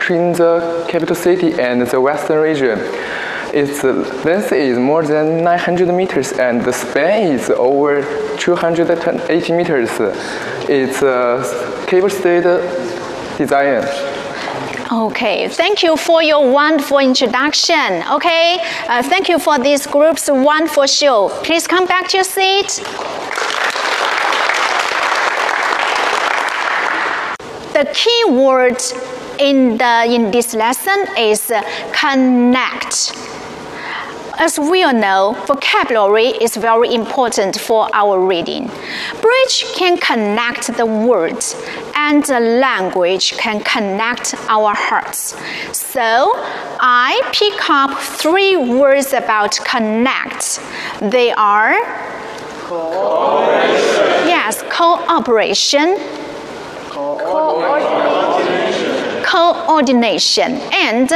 between the capital city and the western region. Its length is more than 900 meters and the span is over 280 meters. It's a cable-stayed design. Okay, thank you for your wonderful introduction. Okay, thank you for this group's wonderful show. Please come back to your seat. The key word in this lesson is connect. As we all know, vocabulary is very important for our reading. Bridge can connect the words, and the language can connect our hearts. So, I pick up 3 words about connect. They are cooperation. Yes, cooperation. Coordination and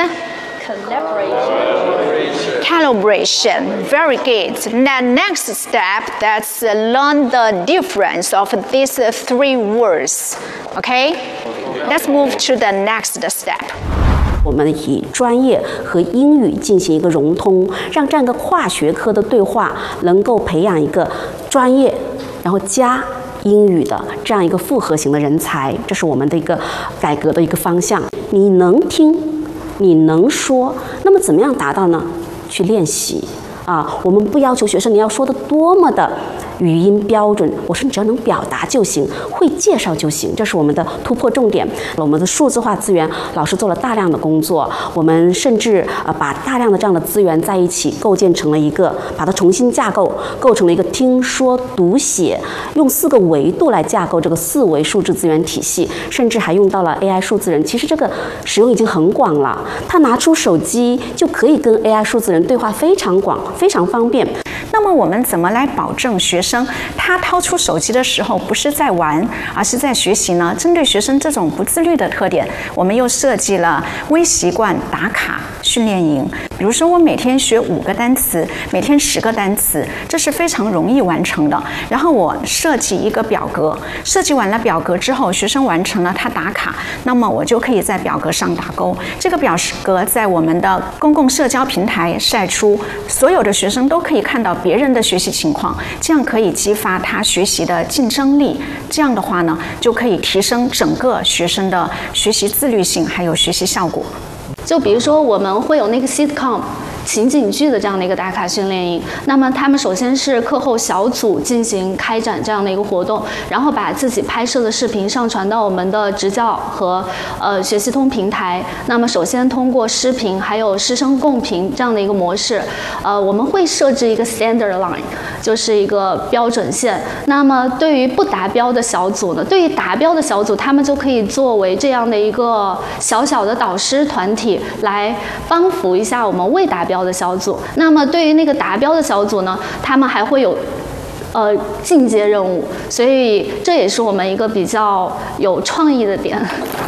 calibration. Very good. Now, next step, let's learn the difference of these 3 words. Okay? Let's move to the next step. 我们以专业和英语进行一个融通，让这样一个跨学科的对话能够培养一个专业，然后加英语的这样一个复合型的人才，这是我们的一个改革的一个方向。你能听，你能说，那么怎么样达到呢？去练习啊！我们不要求学生你要说的多么的语音标准，我说你只要能表达就行，会介绍就行，这是我们的突破重点。我们的数字化资源，老师做了大量的工作，我们甚至把大量的这样的资源在一起构建成了一个，把它重新架构，构成了一个听说读写，用4个维度来架构这个4维数字资源体系，甚至还用到了 AI 数字人。其实这个使用已经很广了，他拿出手机就可以跟 AI 数字人对话，非常广，非常方便。 那么我们怎么来保证学生他掏出手机的时候不是在玩，而是在学习呢？针对学生这种不自律的特点，我们又设计了微习惯打卡训练营。比如说我每天学5个单词，每天10个单词，这是非常容易完成的。然后我设计一个表格，设计完了表格之后，学生完成了他打卡，那么我就可以在表格上打勾。这个表格在我们的公共社交平台晒出，所有的学生都可以看到别人的学习情况，这样可以激发他学习的竞争力。这样的话呢，就可以提升整个学生的学习自律性，还有学习效果。 就比如说，我们会有那个 sitcom 情景剧的这样的一个打卡训练营，那么他们首先是课后小组进行开展这样的一个活动，然后把自己拍摄的视频上传到我们的职教和学习通平台。那么首先通过视频还有师生共评这样的一个模式，我们会设置一个 standard line， 就是一个标准线。那么对于不达标的小组呢，对于达标的小组，他们就可以作为这样的一个小小的导师团体来帮扶一下我们未达标的小组。那么对于那个达标的小组呢，他们还会有进阶任务，所以这也是我们一个比较有创意的点。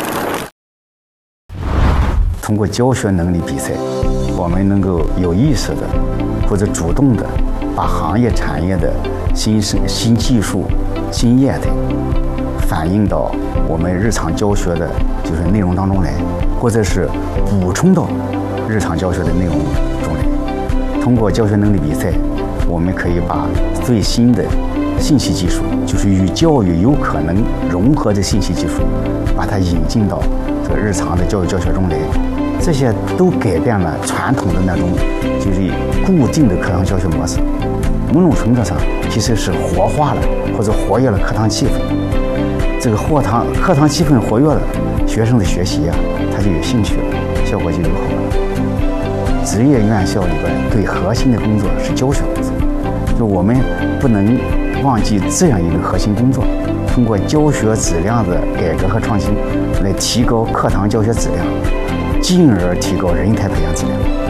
通过教学能力比赛，我们能够有意识的或者主动的把行业产业的新技术、新业态反映到我们日常教学的就是内容当中来，或者是补充到日常教学的内容中来。通过教学能力比赛，我们可以把最新的信息技术，就是与教育有可能融合的信息技术，把它引进到这个日常的教育教学中来。这些都改变了传统的那种就是固定的课堂教学模式，某种程度上其实是活化了或者活跃了课堂气氛。这个课堂气氛活跃了，学生的学习他就有兴趣了，效果就有好了。职业院校里边最核心的工作是教学工作，就我们不能忘记这样一个核心工作，通过教学质量的改革和创新来提高课堂教学质量，进而提高人才培养质量。